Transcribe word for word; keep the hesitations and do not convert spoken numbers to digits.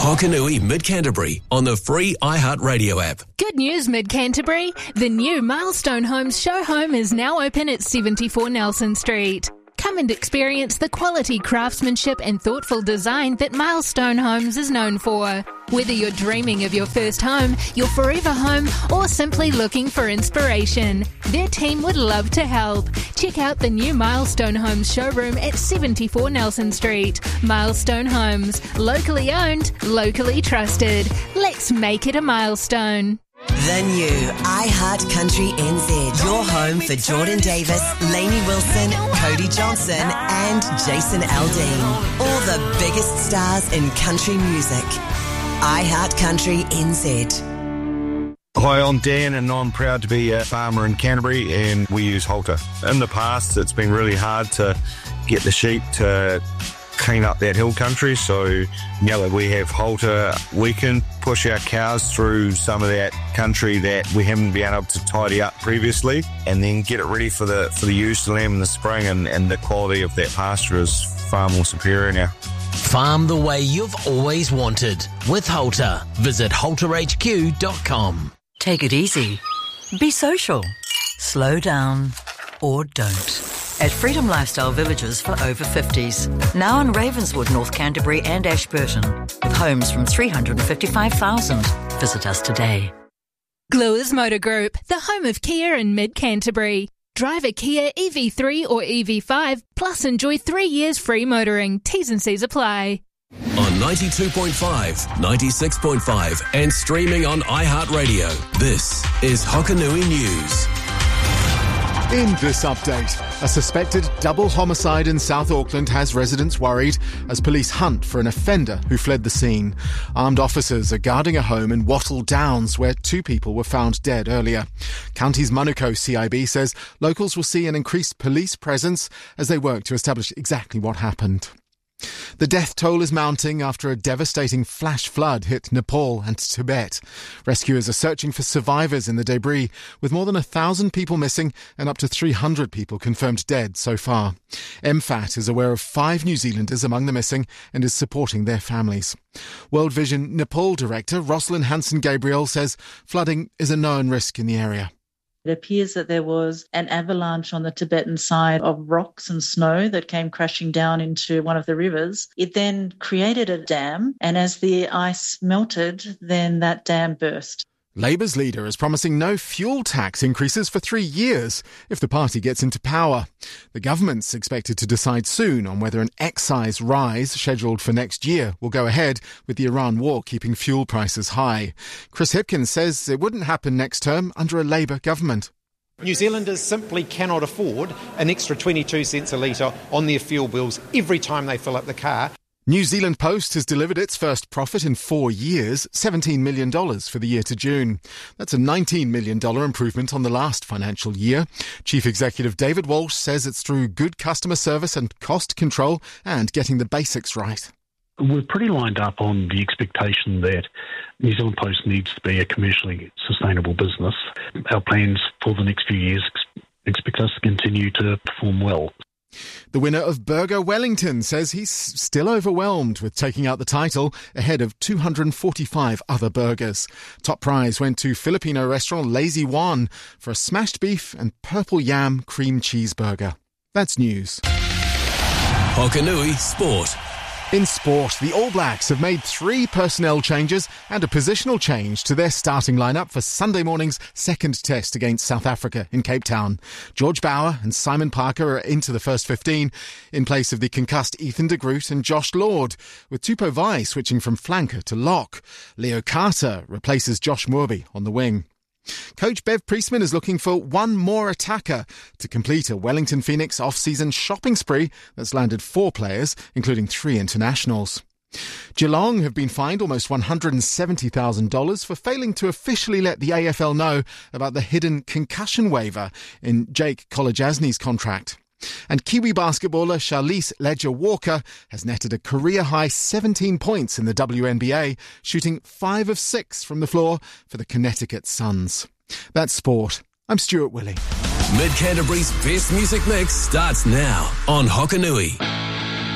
Hokanui Mid-Canterbury on the free iHeartRadio app. Good news, Mid-Canterbury. The new Milestone Homes show home is now open at seventy-four Nelson Street. Come and experience the quality craftsmanship and thoughtful design that Milestone Homes is known for. Whether you're dreaming of your first home, your forever home, or simply looking for inspiration, their team would love to help. Check out the new Milestone Homes showroom at seventy-four Nelson Street. Milestone Homes, locally owned, locally trusted. Let's make it a milestone. The new iHeart Country N Z. Your home for Jordan Davis, Lainey Wilson, Cody Johnson and Jason Aldean. All the biggest stars in country music. iHeart Country N Z. Hi, I'm Dan and I'm proud to be a farmer in Canterbury and we use Halter. In the past, it's been really hard to get the sheep to clean up that hill country, so now that we have Halter, we can push our cows through some of that country that we haven't been able to tidy up previously, and then get it ready for the for the ewes to lamb in the spring, and, and the quality of that pasture is far more superior now. Farm the way you've always wanted with Halter. Visit halter h q dot com. Take it easy. Be social. Slow down or don't. At Freedom Lifestyle Villages for over fifties. Now in Ravenswood, North Canterbury and Ashburton. With homes from three hundred fifty-five thousand. Visit us today. Gluers Motor Group, the home of Kia in Mid-Canterbury. Drive a Kia E V three or E V five, plus enjoy three years free motoring. T's and C's apply. On ninety-two point five, ninety-six point five and streaming on iHeartRadio. This is Hokanui News. In this update, a suspected double homicide in South Auckland has residents worried as police hunt for an offender who fled the scene. Armed officers are guarding a home in Wattle Downs where two people were found dead earlier. Counties Manukau C I B says locals will see an increased police presence as they work to establish exactly what happened. The death toll is mounting after a devastating flash flood hit Nepal and Tibet. Rescuers are searching for survivors in the debris, with more than a thousand people missing and up to three hundred people confirmed dead so far. M F A T is aware of five New Zealanders among the missing and is supporting their families. World Vision Nepal director Rosalind Hanson-Gabriel says flooding is a known risk in the area. It appears that there was an avalanche on the Tibetan side of rocks and snow that came crashing down into one of the rivers. It then created a dam, and as the ice melted, then that dam burst. Labour's leader is promising no fuel tax increases for three years if the party gets into power. The government's expected to decide soon on whether an excise rise scheduled for next year will go ahead, with the Iran war keeping fuel prices high. Chris Hipkins says it wouldn't happen next term under a Labour government. New Zealanders simply cannot afford an extra twenty-two cents a litre on their fuel bills every time they fill up the car. New Zealand Post has delivered its first profit in four years, seventeen million dollars for the year to June. That's a nineteen million dollars improvement on the last financial year. Chief Executive David Walsh says it's through good customer service and cost control and getting the basics right. We're pretty lined up on the expectation that New Zealand Post needs to be a commercially sustainable business. Our plans for the next few years expect us to continue to perform well. The winner of Burger Wellington says he's still overwhelmed with taking out the title ahead of two hundred forty-five other burgers. Top prize went to Filipino restaurant Lazy One for a smashed beef and purple yam cream cheeseburger. That's news. Hokanui Sport. In sport, the All Blacks have made three personnel changes and a positional change to their starting lineup for Sunday morning's second test against South Africa in Cape Town. George Bower and Simon Parker are into the first fifteen in place of the concussed Ethan de Groot and Josh Lord, with Tupou Vaa'i switching from flanker to lock. Leo Carter replaces Josh Moorby on the wing. Coach Bev Priestman is looking for one more attacker to complete a Wellington Phoenix off-season shopping spree that's landed four players, including three internationals. Geelong have been fined almost one hundred seventy thousand dollars for failing to officially let the A F L know about the hidden concussion waiver in Jake Kolajasny's contract. And Kiwi basketballer Charlize Ledger-Walker has netted a career-high seventeen points in the W N B A, shooting five of six from the floor for the Connecticut Suns. That's sport. I'm Stuart Willey. Mid-Canterbury's best music mix starts now on Hokanui.